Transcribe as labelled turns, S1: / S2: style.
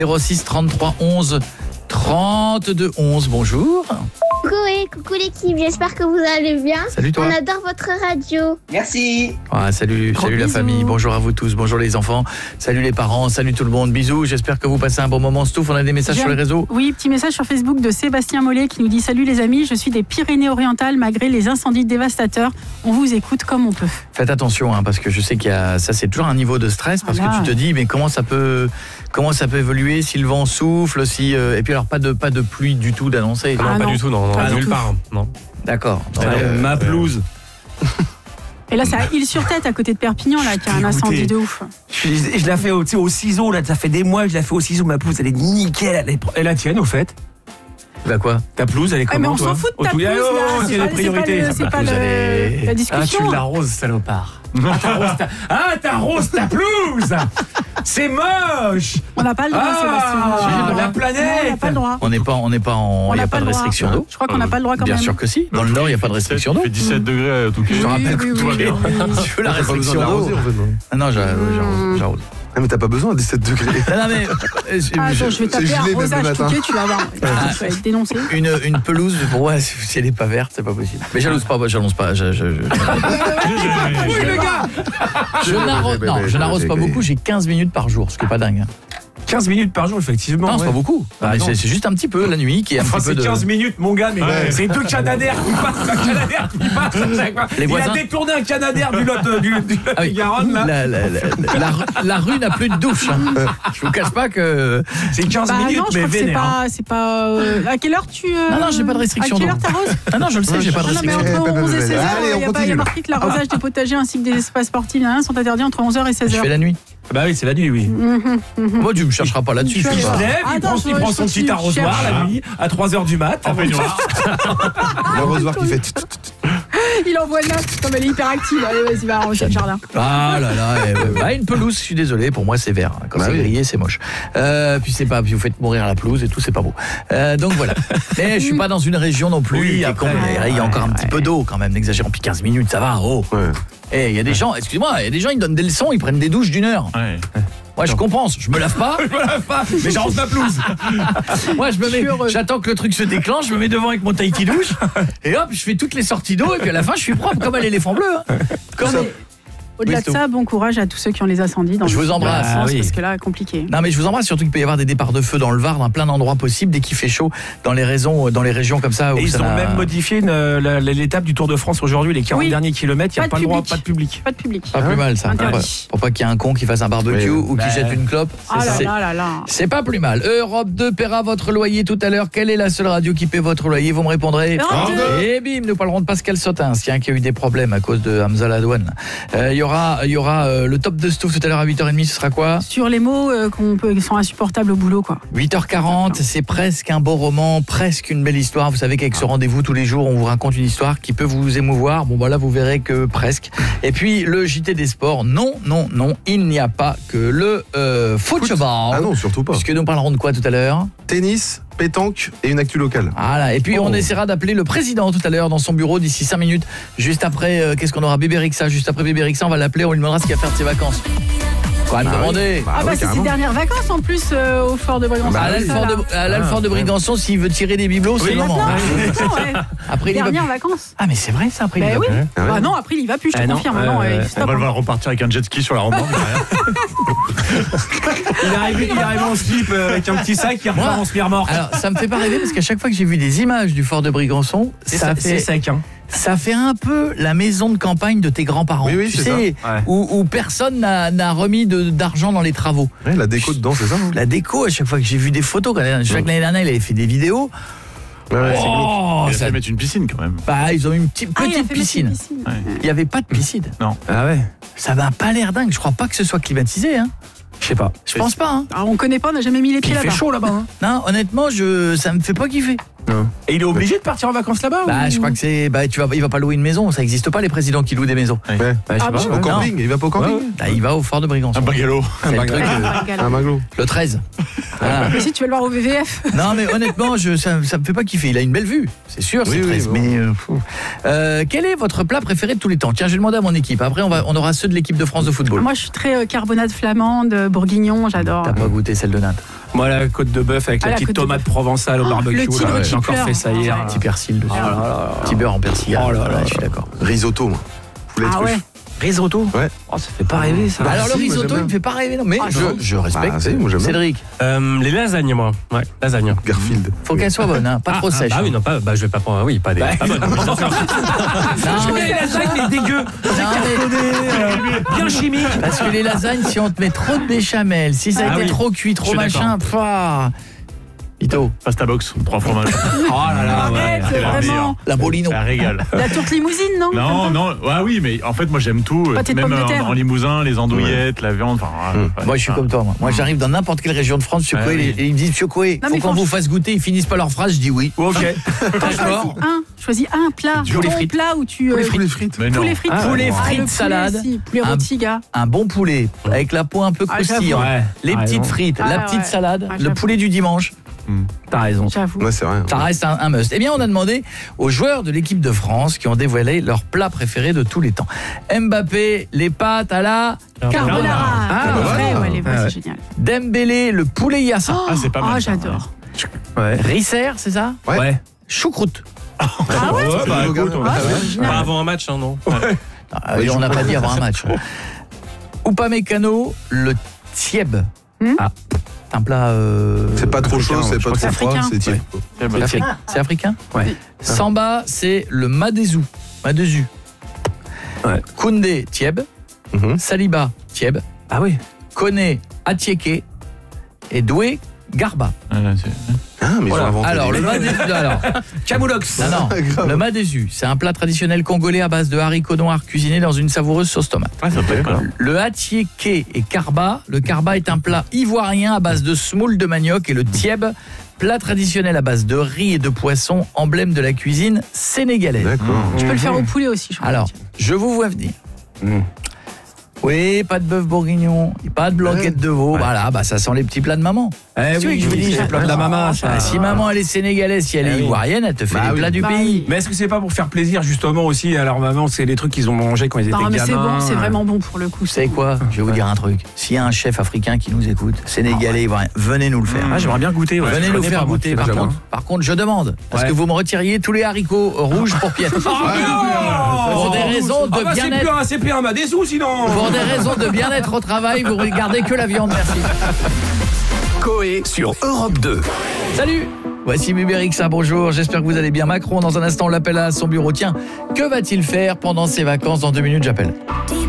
S1: 06 33 11 32 11. Bonjour.
S2: Coucou l'équipe, j'espère que vous allez bien.
S1: Salut toi.
S2: On adore votre radio.
S3: Merci.
S1: Salut la
S4: bisous.
S1: famille, bonjour à vous tous, bonjour les enfants, salut les parents, salut tout le monde, bisous, j'espère que vous passez un bon moment. Stouff, on a des messages sur les réseaux.
S4: Oui, petit message sur Facebook de Sébastien Mollet qui nous dit « Salut les amis, je suis des Pyrénées-Orientales malgré les incendies dévastateurs. On vous écoute comme on peut. »
S1: Faites attention parce que je sais qu'il y a ça, c'est toujours un niveau de stress parce que tu te dis mais comment ça peut évoluer si le vent souffle, si et puis alors pas de pluie du tout d'annoncer.
S5: Non, pas du tout, non, nulle part. Non.
S1: D'accord.
S5: Ma pelouse.
S4: Et là, c'est à Île-sur-Tête, à côté de Perpignan, là, qu'il y a un incendie de ouf.
S3: Je l'ai fait au ciseau, là, ça fait des mois que je l'ai fait au ciseau, ma pelouse, elle est nickel. Et la tienne, au fait?
S1: Bah quoi?
S3: Ta pelouse, elle est comment,
S4: mais on s'en fout de ta pelouse, là.
S3: Il y a des priorités.
S4: C'est pas la discussion.
S3: Ah, tu l'arroses, salopard. T'arroses ta pelouse. C'est moche.
S4: On n'a pas le droit, Sébastien.
S3: La planète.
S4: Non, on n'a pas le droit.
S1: On n'est pas il n'y a pas de restriction d'eau.
S4: Je crois qu'on n'a pas le droit quand même.
S1: Bien sûr que si. Dans le Nord, il n'y a pas de restriction d'eau.
S5: Il fait 17 degrés à Touquet.
S1: Je te rappelle que tout va bien. Tu veux la restriction d'eau? Ah non, j'arrose.
S6: Ah mais t'as pas besoin à 17 degrés.
S1: Non mais
S4: attends, je vais taper un rosage Touquet, tu vas voir. Tu vas être dénoncé.
S1: Une pelouse pour moi si elle n'est pas verte, c'est pas possible. Mais j'annonce pas.
S3: Oui le gars.
S1: Je n'arrose pas beaucoup, j'ai 15 minutes par jour, ce qui est pas dingue.
S3: 15 minutes par jour, effectivement.
S1: Non, c'est pas beaucoup.
S3: Ah,
S1: c'est juste un petit peu la nuit qui est un petit peu de...
S3: 15 minutes, mon gars, mais c'est deux canadaires qui passent. Il a détourné un canadaire du lot du Garonne, là.
S1: La rue n'a plus de douche. Je vous cache pas que...
S3: C'est 15 minutes,
S4: non,
S3: mais vénère.
S4: C'est pas... À quelle heure tu...
S1: Non, j'ai pas de restriction.
S4: À quelle heure t'arroses?
S1: Ah non, je le sais, j'ai pas de restriction.
S4: Non, mais entre 11 et 16h, il y a marqué que l'arrosage des potagers ainsi que des espaces sportifs sont interdits entre 11h et 16h.
S1: Je fais la nuit.
S3: Bah oui, c'est la nuit, oui.
S1: Moi, tu me chercheras pas là-dessus.
S3: Il se lève, il prend son petit arrosoir la nuit à 3h du mat. En peignoir.
S6: L'arrosoir qui fait...
S4: Il envoie là, comme elle est hyper active. Allez, vas-y, va arroser le jardin.
S1: Ah là là, une pelouse, je suis désolé, pour moi c'est vert. Quand c'est grillé, c'est moche. Puis vous faites mourir la pelouse et tout, c'est pas beau. Donc voilà. Mais je suis pas dans une région non plus. Il y a encore un petit peu d'eau quand même, n'exagérons. Puis 15 minutes, ça va. Et il y a des gens, excusez-moi, ils donnent des leçons, ils prennent des douches d'1 heure. Ouais. Moi je compense, je me lave pas,
S3: mais j'arrose ma pelouse.
S1: Moi j'attends que le truc se déclenche, je me mets devant avec mon taïti douche et hop, je fais toutes les sorties d'eau et puis à la fin je suis propre comme un éléphant bleu.
S4: Au-delà de ça, bon courage à tous ceux qui ont les incendies dans
S1: je vous embrasse,
S4: parce que là, compliqué.
S1: Non mais je vous embrasse, surtout qu'il peut y avoir des départs de feu dans le Var, dans plein d'endroits possibles dès qu'il fait chaud dans les régions comme ça.
S3: Et ils ont même modifié l'étape du Tour de France aujourd'hui, les 40 derniers kilomètres, il n'y a pas le droit, pas de public.
S4: Pas de public.
S1: Pas plus mal ça. Pour pas qu'il y ait un con qui fasse un barbecue ou qui jette une clope. C'est pas plus mal. Europe 2 paiera votre loyer tout à l'heure. Quelle est la seule radio qui paie votre loyer? Vous me répondrez. Et bim, nous parlerons de Pascal Sautin, qui a eu des problèmes à cause de Hamza Ladouane. Il y aura le top de Stouff tout à l'heure à 8h30, ce sera quoi? Sur les mots qui sont insupportables au boulot, quoi. 8h40, c'est presque un beau roman, presque une belle histoire. Vous savez qu'avec ce rendez-vous tous les jours, on vous raconte une histoire qui peut vous émouvoir. Bon, là, vous verrez que presque. Et puis, le JT des sports, non, il n'y a pas que le football.
S6: Ah non, surtout pas.
S1: Puisque nous parlerons de quoi tout à l'heure?
S6: Tennis, pétanque et une actu locale.
S1: Voilà, et puis on essaiera d'appeler le président tout à l'heure dans son bureau d'ici 5 minutes. Juste après, qu'est-ce qu'on aura? Bébé Rixa. Juste après Bébé Rixa, on va l'appeler, on lui demandera ce qu'il va faire de ses vacances. Faut me demander.
S4: C'est ses dernières vacances en plus au fort de Brégançon.
S1: À l'Alfort de Brégançon, s'il veut tirer des bibelots, c'est le moment.
S4: Après, dernières vacances.
S1: Ah mais c'est vrai ça, après il
S4: va plus. Non, après il y va plus, je te confirme.
S5: On va le voir repartir avec un jet ski sur la remorque.
S3: Il arrive en slip avec un petit sac qui repart en semi-remorque.
S1: Alors ça me fait pas rêver parce qu'à chaque fois que j'ai vu des images du fort de Brégançon,
S3: c'est sec, hein.
S1: Ça fait un peu la maison de campagne de tes grands-parents, tu sais, où personne n'a remis d'argent dans les travaux.
S6: Ouais, la déco dedans, c'est ça, hein.
S1: La déco, à chaque fois que j'ai vu des photos, chaque l'année dernière, il avait fait des vidéos.
S5: Il a fait mettre une piscine quand même.
S1: Ils ont une petite piscine. Il n'y avait pas de piscine.
S5: Non.
S3: Ah ouais.
S1: Ça n'a pas l'air dingue. Je crois pas que ce soit climatisé, hein.
S3: Je sais pas.
S1: Je pense pas, hein.
S4: Alors, on connaît pas, on n'a jamais mis les pieds là-bas.
S3: Il fait chaud là-bas, hein.
S1: Non, honnêtement, ça me fait pas kiffer.
S3: Non. Et il est obligé de partir en vacances là-bas
S1: je crois que c'est il va pas louer une maison, ça existe pas les présidents qui louent des maisons.
S6: Au camping, il va pas au camping.
S1: Il va au fort de Brégançon.
S5: Un bungalow.
S6: Un bungalow.
S1: Le 13.
S4: Voilà. Mais si tu veux le voir au VVF.
S1: Non mais honnêtement, ça me fait pas kiffer, il a une belle vue. C'est sûr, c'est 13 mais quel est votre plat préféré de tous les temps? Tiens, je vais demander à mon équipe. Après on aura ceux de l'équipe de France de football.
S4: Moi je suis très carbonade flamande, bourguignon, j'adore.
S1: T'as pas goûté celle de Nantes?
S3: Moi, la côte de bœuf avec la petite tomate provençale au barbecue. J'ai encore fait ça hier.
S1: Un petit persil dessus. Petit beurre en persil.
S3: Oh là là,
S1: je suis d'accord.
S6: Risotto, moi. Poulet truffe.
S3: Risotto?
S6: Ouais.
S3: Oh, ça fait pas rêver, ça.
S1: Alors, le risotto, il me fait pas rêver, non, mais je respecte.
S6: Moi, j'aime bien.
S1: Cédric.
S7: Les lasagnes, moi. Ouais, lasagnes.
S6: Garfield.
S1: Faut qu'elle soit bonne, hein, pas trop sèche.
S7: Ah oui, non, pas. Bah, je vais pas prendre. Oui, pas des. Pas bonnes.
S3: Je mets les lasagnes, mais dégueu. Bien chimique.
S1: Parce que les lasagnes, si on te met trop de béchamel, si ça a été trop cuit, trop machin, Vito.
S5: Pasta box, 3 fromages.
S3: Oh là là,
S4: arrête, vraiment.
S1: La bolino.
S5: Ça régale.
S4: La tourte limousine, non?
S5: Non, oui, mais en fait, moi j'aime tout.
S4: Pâté de
S5: Même
S4: pommes de terre.
S5: en Limousin, les andouillettes, la viande.
S1: Moi, je suis comme toi. Moi, j'arrive dans n'importe quelle région de France, Monsieur Coué, et ils me disent, Monsieur Coué, faut qu'on vous fasse goûter. Ils finissent pas leur phrase, je dis oui.
S3: Ok.
S4: Choisis un plat. Ton plat où tu.
S6: Poulet frites.
S4: Poulet frites.
S1: Poulet frites, salade.
S4: Poulet rôti, gars.
S1: Un bon poulet avec la peau un peu croustillante. Les petites frites, la petite salade, le poulet du dimanche.
S3: T'as raison.
S4: J'avoue.
S6: Ouais, c'est vrai.
S1: Ça reste un must. Eh bien, on a demandé aux joueurs de l'équipe de France qui ont dévoilé leur plat préféré de tous les temps. Mbappé, les pâtes à la
S4: carbonara. Les vrais, c'est génial.
S1: Dembélé, le poulet yassa.
S5: c'est pas mal.
S4: J'adore.
S1: Risser, c'est ça?
S6: Ouais.
S1: Choucroute.
S4: Ah ouais?
S7: Pas avant un match, non.
S1: On n'a pas dit avant un match. Upamecano, le tieb. C'est un plat...
S6: C'est pas trop chaud, c'est pas trop froid, c'est tiède.
S1: C'est africain?
S3: Ouais.
S1: Samba, c'est le Madezu. Madezu.
S3: Ouais.
S1: Koundé, tieb. Saliba, tieb.
S3: Ah oui.
S1: Koné, Atieke. Et Doué, Garba.
S6: Mais ils ont inventé.
S1: Alors, le Madezu...
S3: Camoulox.
S1: Non, le Madezu, c'est un plat traditionnel congolais à base de haricots noirs cuisinés dans une savoureuse sauce tomate.
S5: Ça peut être là.
S1: Le Atieke et Karba. Le Karba est un plat ivoirien à base de semoule de manioc et le tieb, plat traditionnel à base de riz et de poisson, emblème de la cuisine sénégalaise.
S6: D'accord.
S4: Tu peux le faire au poulet aussi, je crois.
S1: Alors, je vous vois venir. Oui, pas de bœuf bourguignon, pas de blanquette de veau. Voilà, ça sent les petits plats de maman.
S3: Je vous dis, c'est le plat de la maman.
S1: Si maman elle est sénégalaise, si elle est ivoirienne, elle te fait les plats du pays.
S3: Mais est-ce que c'est pas pour faire plaisir justement aussi à leur maman? C'est les trucs qu'ils ont mangé quand ils étaient gamins.
S4: Non, mais c'est bon, c'est vraiment bon pour le coup.
S1: Vous savez quoi? Je vais vous dire un truc. S'il y a un chef africain qui nous écoute, sénégalais, ivoirien, venez nous le faire.
S3: J'aimerais bien goûter.
S1: Venez nous faire goûter. Par contre, je demande parce que vous me retiriez tous les haricots rouges pour Pierre. Pour des raisons de bien-être.
S3: C'est plus un Madésou sinon.
S1: Pour des raisons de bien-être au travail, vous regardez que la viande. Merci.
S8: Coé sur Europe 2.
S1: Salut, voici Muberixa, bonjour, j'espère que vous allez bien. Macron, dans un instant, on l'appelle à son bureau. Tiens, que va-t-il faire pendant ses vacances? Dans 2 minutes, j'appelle.